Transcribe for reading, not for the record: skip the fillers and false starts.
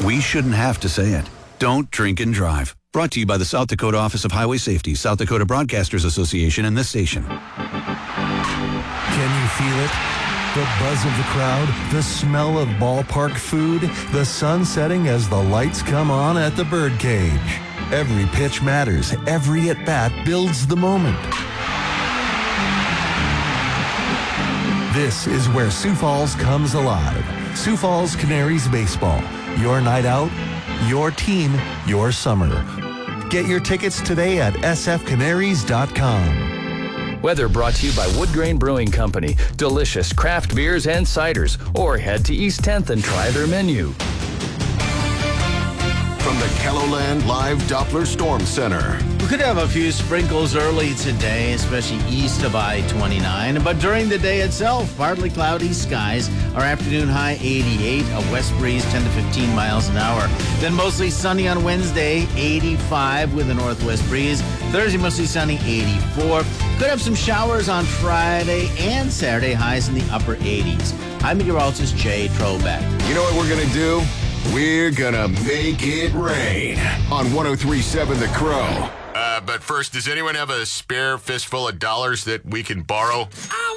We shouldn't have to say it. Don't drink and drive. Brought to you by the South Dakota Office of Highway Safety, South Dakota Broadcasters Association, and this station. Can you feel it? The buzz of the crowd, the smell of ballpark food, the sun setting as the lights come on at the birdcage. Every pitch matters. Every at-bat builds the moment. This is where Sioux Falls comes alive. Sioux Falls Canaries Baseball. Your night out, your team, your summer. Get your tickets today at sfcanaries.com. Weather brought to you by Wood Grain Brewing Company. Delicious craft beers and ciders. Or head to East 10th and try their menu. From the KELOLAND Live Doppler Storm Center. We could have a few sprinkles early today, especially east of I-29. But during the day itself, partly cloudy skies. Our afternoon high 88, a west breeze 10 to 15 miles an hour. Then mostly sunny on Wednesday, 85 with a northwest breeze. Thursday mostly sunny, 84. Could have some showers on Friday and Saturday, highs in the upper 80s. I'm meteorologist Jay Trobeck. You know what we're going to do? We're gonna make it rain on 103.7 The Crow. But first, does anyone have a spare fistful of dollars that we can borrow?